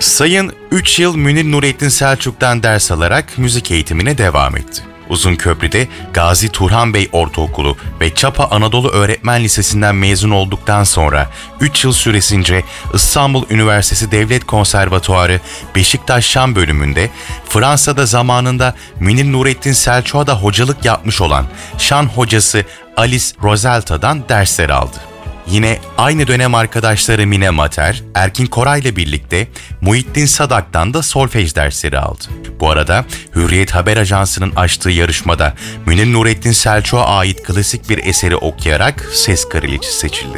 Sayın 3 yıl Münir Nurettin Selçuk'tan ders alarak müzik eğitimine devam etti. Uzunköprü'de Gazi Turhan Bey Ortaokulu ve Çapa Anadolu Öğretmen Lisesi'nden mezun olduktan sonra 3 yıl süresince İstanbul Üniversitesi Devlet Konservatuarı Beşiktaş Şan bölümünde Fransa'da zamanında Münir Nurettin Selçuk'a da hocalık yapmış olan şan hocası Alice Roselta'dan dersler aldı. Yine aynı dönem arkadaşları Mine Mater, Erkin Koray ile birlikte Muhittin Sadak'tan da solfej dersleri aldı. Bu arada Hürriyet Haber Ajansı'nın açtığı yarışmada Münir Nurettin Selçuk'a ait klasik bir eseri okuyarak ses kraliçesi seçildi.